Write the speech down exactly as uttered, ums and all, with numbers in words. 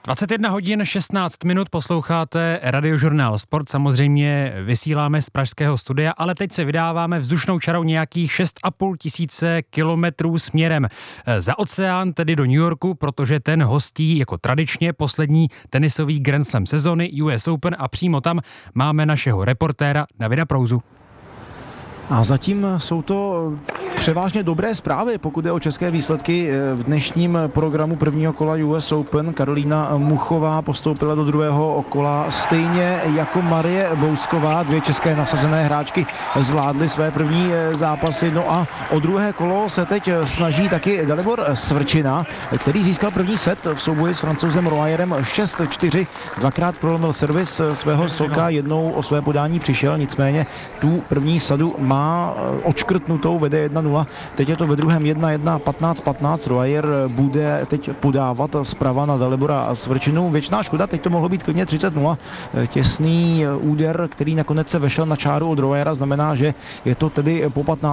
dvacet jedna hodin šestnáct minut, posloucháte Radiožurnál Sport, samozřejmě vysíláme z pražského studia, ale teď se vydáváme vzdušnou čarou nějakých šest a půl tisíce kilometrů směrem za oceán, tedy do New Yorku, protože ten hostí jako tradičně poslední tenisový Grand Slam sezony U S Open a přímo tam máme našeho reportéra Davida Prouzu. A zatím jsou to převážně dobré zprávy, pokud je o české výsledky v dnešním programu prvního kola U S Open. Karolína Muchová postoupila do druhého kola stejně jako Marie Bousková. Dvě české nasazené hráčky zvládly své první zápasy. No a o druhé kolo se teď snaží taky Dalibor Svrčina, který získal první set v souboji s Francouzem Royerem šest čtyři. Dvakrát prolomil servis svého Soka, jednou o své podání přišel, nicméně tu první sadu má odškrtnutou, vede jedna nula. Teď je to ve druhém jedna jedna, patnáct patnáct. Royer bude teď podávat zprava na Dalibora Svrčinu. Věčná škoda, teď to mohlo být klidně třicet nula. Těsný úder, který nakonec se vešel na čáru od Royera, znamená, že je to tedy po patnácti